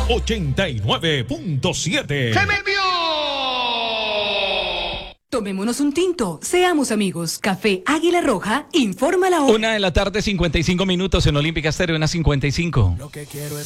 89.7. ¡Se me envió! Tomémonos un tinto, seamos amigos. Café Águila Roja, informa la hora. 1:55 PM en Olímpica Estéreo, 1:55. Lo que quiero es